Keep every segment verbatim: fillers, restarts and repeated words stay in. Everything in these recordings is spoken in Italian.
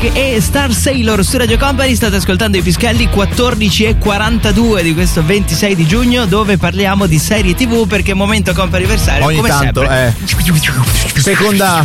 e Star Sailor su Radio Company. State ascoltando i Pischelli, quattordici e quarantadue di questo ventisei di giugno, dove parliamo di serie tivù, perché è momento comp'anniversario. Ogni come tanto sempre. eh. Seconda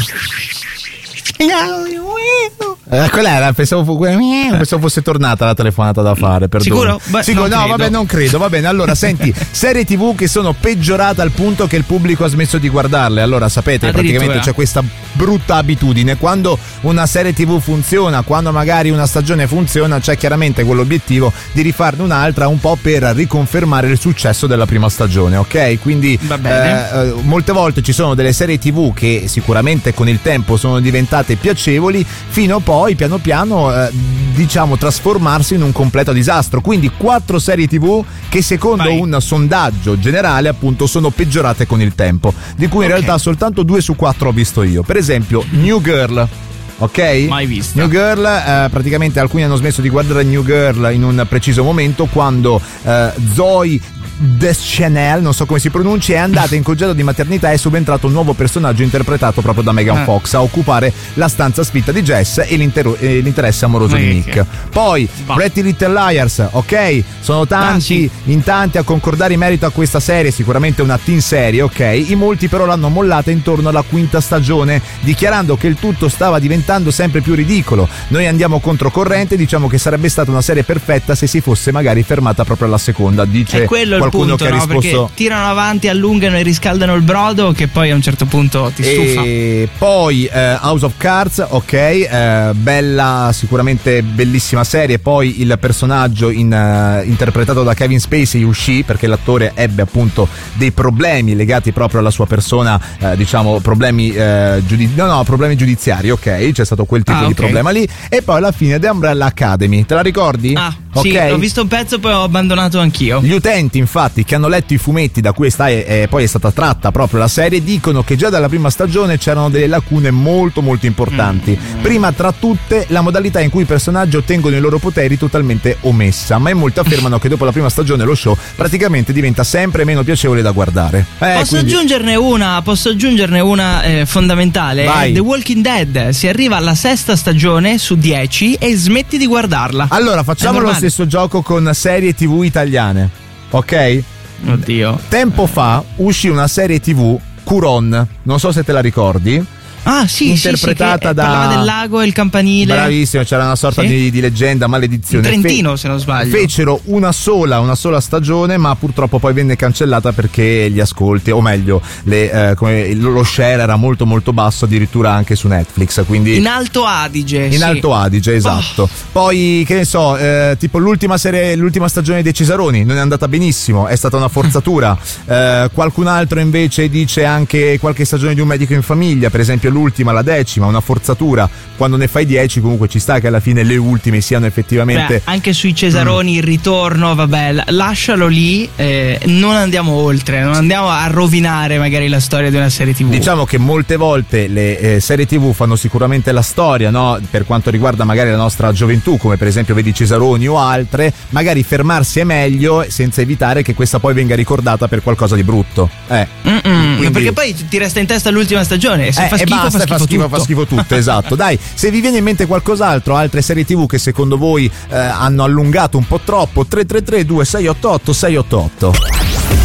Eh, quella era, pensavo, pensavo fosse tornata la telefonata da fare. Perdona. Sicuro? Beh, Sicuro? non No, credo. vabbè, non credo. Va bene, allora senti, serie tivù che sono peggiorate al punto che il pubblico ha smesso di guardarle. Allora, sapete, praticamente c'è questa brutta abitudine. Quando una serie tivù funziona, quando magari una stagione funziona, c'è chiaramente quell'obiettivo di rifarne un'altra, un po' per riconfermare il successo della prima stagione, ok? Quindi Va bene. eh, molte volte ci sono delle serie tivù che sicuramente con il tempo sono diventate piacevoli, fino poi piano piano eh, diciamo trasformarsi in un completo disastro. Quindi quattro serie tivù che secondo Vai. un sondaggio generale appunto sono peggiorate con il tempo, di cui in Ok. realtà soltanto due su quattro ho visto io. Per esempio New Girl, ok? Mai vista. New Girl, eh, praticamente alcuni hanno smesso di guardare New Girl in un preciso momento quando eh, Zoe Deschanel, non so come si pronunci, è andata in congedo di maternità e è subentrato un nuovo personaggio interpretato proprio da Megan Ah. Fox a occupare la stanza sfitta di Jess e, l'intero- e l'interesse amoroso Ma di che- Nick. Poi Bah. Pretty Little Liars, ok? Sono tanti, Ah, sì. in tanti a concordare in merito a questa serie, sicuramente una teen serie, ok? In molti però l'hanno mollata intorno alla quinta stagione, dichiarando che il tutto stava diventando sempre più ridicolo. Noi andiamo controcorrente, diciamo che sarebbe stata una serie perfetta se si fosse magari fermata proprio alla seconda, dice È quello il qualcuno punto, che ha no? risposto. Perché tirano avanti, allungano e riscaldano il brodo, che poi a un certo punto ti stufa. E poi eh, House of Cards, ok, eh, bella, sicuramente bellissima serie. Poi il personaggio in, eh, interpretato da Kevin Spacey uscì perché l'attore ebbe appunto dei problemi legati proprio alla sua persona, eh, diciamo problemi eh, giudi- no no problemi giudiziari, ok, c'è stato quel tipo Ah, di ok. problema lì. E poi alla fine The Umbrella Academy, te la ricordi? Ah, ok. sì, ho visto un pezzo, poi ho abbandonato anch'io. Gli utenti infatti che hanno letto i fumetti da cui sta, eh, poi è stata tratta proprio la serie, dicono che già dalla prima stagione c'erano delle lacune molto molto importanti. Mm. Prima tra tutte la modalità in cui i personaggi ottengono i loro poteri totalmente omessa, ma in molti affermano che dopo la prima stagione lo show praticamente diventa sempre meno piacevole da guardare. Eh, Posso quindi- aggiungerne una, posso aggiungerne una eh, fondamentale. Vai. The Walking Dead, si arriva alla sesta stagione su dieci e smetti di guardarla. Allora facciamo È lo normale. stesso gioco con serie tivù italiane, ok? Oddio. Tempo fa uscì una serie tivù, Curon, non so se te la ricordi. Ah, sì, Interpretata sì, sì, che da- parlava del lago e il campanile. Bravissimo, c'era una sorta Sì? di, di leggenda, maledizione. In Trentino, se non sbaglio. Fecero una sola, una sola stagione, ma purtroppo poi venne cancellata perché gli ascolti, o meglio, le, eh, come, lo share era molto molto basso, addirittura anche su Netflix. Quindi In Alto Adige. in sì. Alto Adige, esatto. Poi, che ne so, eh, tipo l'ultima serie, l'ultima stagione dei Cesaroni non è andata benissimo, è stata una forzatura. Eh, qualcun altro invece dice anche qualche stagione di Un medico in famiglia, per esempio l'ultima, la decima, una forzatura. Quando ne fai dieci comunque ci sta che alla fine le ultime siano effettivamente... Beh, anche sui Cesaroni Mm. il ritorno, vabbè, l- lascialo lì, eh, non andiamo oltre, non andiamo a rovinare magari la storia di una serie tivù. Diciamo che molte volte le eh, serie tivù fanno sicuramente la storia, no? Per quanto riguarda magari la nostra gioventù, come per esempio vedi Cesaroni o altre, magari fermarsi è meglio senza evitare che questa poi venga ricordata per qualcosa di brutto. Eh. Mm-mm, Quindi- perché poi ti resta in testa l'ultima stagione e se Eh, fa e schifo, basta, fa schifo, tutto. fa schifo tutto, esatto. Dai, se vi viene in mente qualcos'altro, altre serie tivù che secondo voi eh, hanno allungato un po' troppo, tre tre tre due sei otto otto sei otto otto.